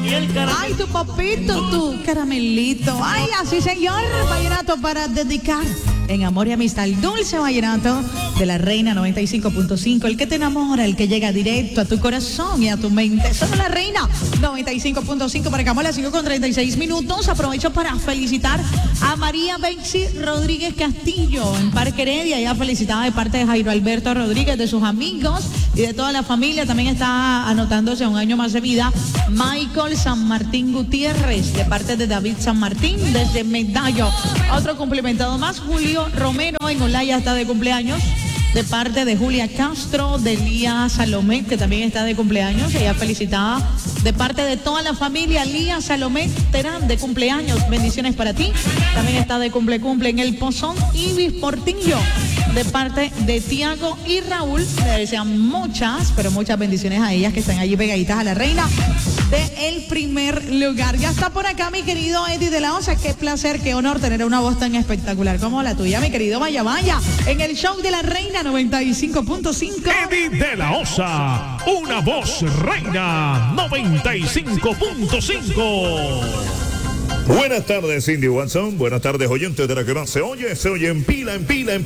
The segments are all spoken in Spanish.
y el caramelo. Ay, tu papito, tu caramelito. Ay, así señor, vallenato para dedicar en amor y amistad. El dulce vallenato de la Reina 95.5. El que te enamora, el que llega directo a tu corazón y a tu mente. Somos la Reina 95.5 para Camola, 5:36. Aprovecho para felicitar a María Bexi Rodríguez Castillo en Parque Heredia. Ya felicitada de parte de Jairo Alberto Rodríguez, de sus amigos y de toda la familia. También está anotándose a un año más de vida Michael San Martín Gutiérrez, de parte de David San Martín, desde Medallo. Otro cumplimentado más, Julio Romero en Olaya está de cumpleaños, de parte de Julia Castro, de Lía Salomé, que también está de cumpleaños. Ella felicitada de parte de toda la familia. Lía Salomé Terán, de cumpleaños, bendiciones para ti. También está de cumple en el Pozón Ibis Portillo, de parte de Tiago y Raúl. Le desean muchas, pero muchas bendiciones a ellas que están allí pegaditas a la Reina de el primer lugar. Ya está por acá mi querido Eddie de la Osa. Qué placer, qué honor tener una voz tan espectacular como la tuya, mi querido Vaya Vaya, en el show de la Reina 95.5. Eddie de la Osa, una voz Reina 95.5. Buenas tardes, Cindy Watson. Buenas tardes, oyentes de la que más se oye en pila,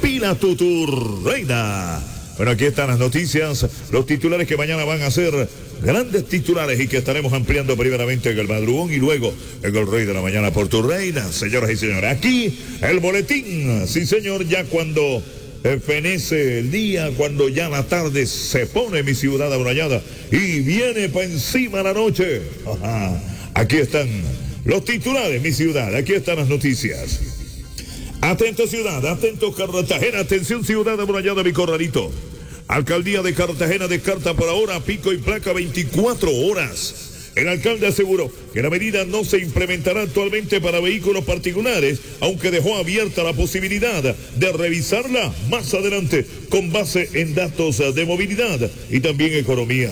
tu Reina. Bueno, aquí están las noticias, los titulares que mañana van a ser grandes titulares y que estaremos ampliando primeramente en el madrugón y luego en el Rey de la Mañana por tu Reina. Señoras y señores, aquí el boletín, sí señor, ya cuando fenece el día, cuando ya la tarde se pone mi ciudad amurallada y viene para encima la noche. Ajá. Aquí están los titulares, mi ciudad, aquí están las noticias. Atento ciudad, atento Cartagena, atención ciudad amurallada, mi corralito. Alcaldía de Cartagena descarta por ahora pico y placa 24 horas. El alcalde aseguró que la medida no se implementará actualmente para vehículos particulares, aunque dejó abierta la posibilidad de revisarla más adelante con base en datos de movilidad y también economía.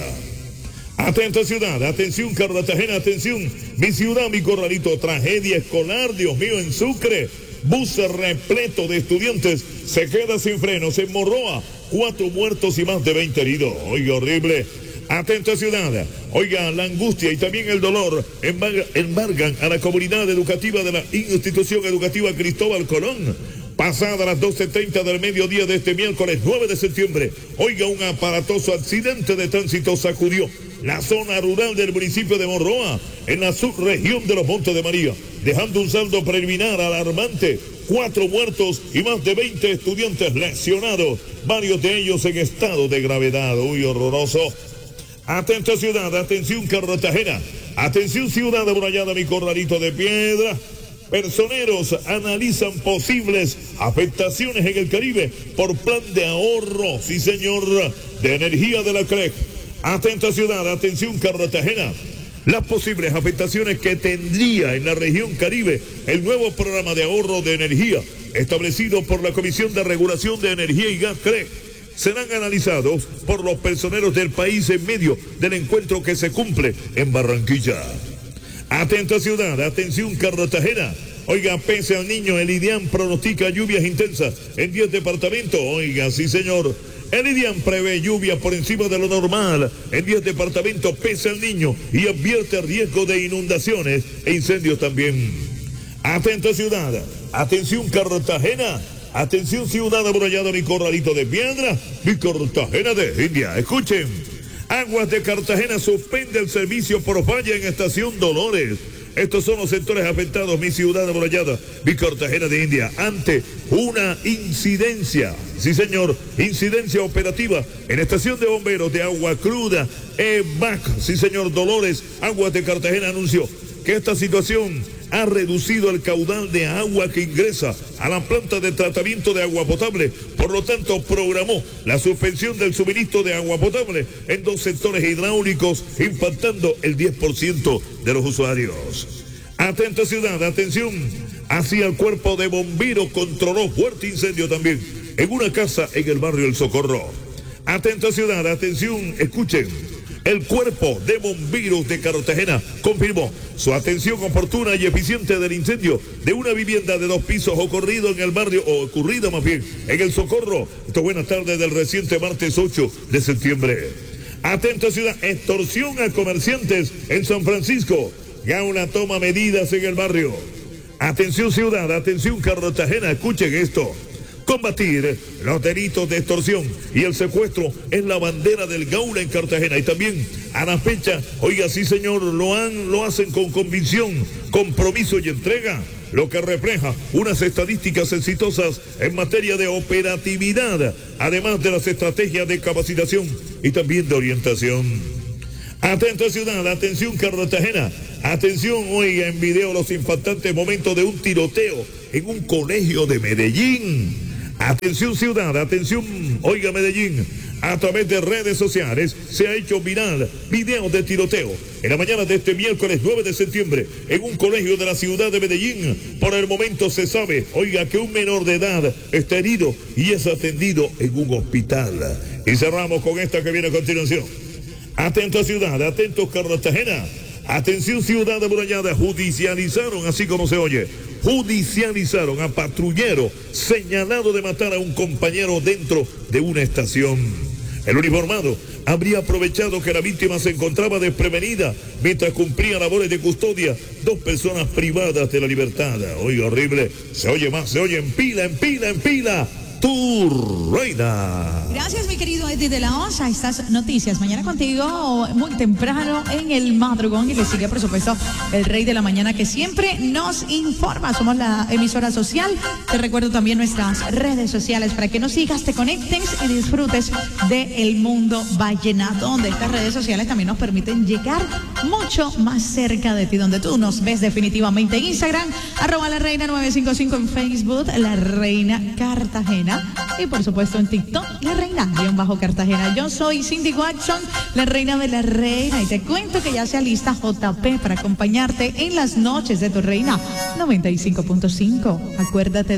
Atento ciudad, atención Cartagena, atención, mi ciudad, mi corralito, tragedia escolar, Dios mío, en Sucre, bus repleto de estudiantes se queda sin frenos en Morroa, 4 muertos y más de 20 heridos, oiga, horrible. Atento ciudad, oiga, la angustia y también el dolor embargan a la comunidad educativa de la institución educativa Cristóbal Colón. Pasada las 12:30 del mediodía de este miércoles 9 de septiembre, oiga, un aparatoso accidente de tránsito sacudió la zona rural del municipio de Morroa, en la subregión de los Montes de María, dejando un saldo preliminar alarmante, 4 muertos y más de 20 estudiantes lesionados, varios de ellos en estado de gravedad. Uy, horroroso. Atento ciudad, atención Cartagena, atención ciudad amurallada, mi corralito de piedra. Personeros analizan posibles afectaciones en el Caribe por plan de ahorro, sí señor, de energía de la CREC. Atenta ciudad, atención Cartagena, las posibles afectaciones que tendría en la región Caribe el nuevo programa de ahorro de energía establecido por la Comisión de Regulación de Energía y Gas CREC serán analizados por los personeros del país en medio del encuentro que se cumple en Barranquilla. Atenta ciudad, atención Cartagena. Oiga, pese al niño, el IDIAM pronostica lluvias intensas en 10 departamentos. Oiga, sí señor. El IDIAM prevé lluvia por encima de lo normal en 10 departamentos pese al niño y advierte riesgo de inundaciones e incendios también. Atenta ciudad, atención Cartagena. Atención ciudad amurallada, mi corralito de piedra, mi Cartagena de India. Escuchen. Aguas de Cartagena suspende el servicio por falla en Estación Dolores. Estos son los sectores afectados, mi ciudad amurallada, mi Cartagena de India, ante una incidencia, sí señor, incidencia operativa en Estación de Bomberos de Agua Cruda, EBAC, sí señor, Dolores. Aguas de Cartagena anunció que esta situación ha reducido el caudal de agua que ingresa a la planta de tratamiento de agua potable. Por lo tanto, programó la suspensión del suministro de agua potable en 2 sectores hidráulicos, impactando el 10% de los usuarios. Atenta ciudad, atención, hacia el cuerpo de bomberos controló fuerte incendio también en una casa en el barrio El Socorro. Atenta ciudad, atención, escuchen. El cuerpo de bomberos de Cartagena confirmó su atención oportuna y eficiente del incendio de una vivienda de 2 pisos ocurrido en el barrio, o ocurrida más bien, en El Socorro. Esto buenas tardes del reciente martes 8 de septiembre. Atento ciudad, extorsión a comerciantes en San Francisco. Gaula toma medidas en el barrio. Atención ciudad, atención Cartagena, escuchen esto. Combatir los delitos de extorsión y el secuestro es la bandera del Gaula en Cartagena. Y también a la fecha, oiga, sí señor, lo hacen con convicción, compromiso y entrega, lo que refleja unas estadísticas exitosas en materia de operatividad, además de las estrategias de capacitación y también de orientación. Atento ciudad, atención Cartagena, atención, oiga, en video los impactantes momentos de un tiroteo en un colegio de Medellín. Atención ciudad, atención, oiga Medellín, a través de redes sociales se ha hecho viral video de tiroteo en la mañana de este miércoles 9 de septiembre en un colegio de la ciudad de Medellín. Por el momento se sabe, oiga, que un menor de edad está herido y es atendido en un hospital. Y cerramos con esta que viene a continuación. Atento ciudad, atentos Cartagena, atención ciudad amurallada, judicializaron, así como se oye, judicializaron a patrullero señalado de matar a un compañero dentro de una estación. El uniformado habría aprovechado que la víctima se encontraba desprevenida mientras cumplía labores de custodia, 2 personas privadas de la libertad. Oiga, horrible, se oye más, se oye en pila, tu reina. Gracias, mi querido Eddie de la Osa. Estas noticias mañana contigo muy temprano en el madrugón, y le sigue por supuesto el rey de la mañana que siempre nos informa. Somos la emisora social. Te recuerdo también nuestras redes sociales para que nos sigas, te conectes y disfrutes del mundo vallenato, donde estas redes sociales también nos permiten llegar mucho más cerca de ti, donde tú nos ves definitivamente en Instagram, @lareina955, en Facebook, La Reina Cartagena, y por supuesto en TikTok, La Reina_Cartagena. Yo soy Cindy Watson, la reina de la reina, y te cuento que ya se alista JP para acompañarte en las noches de tu reina 95.5. Acuérdate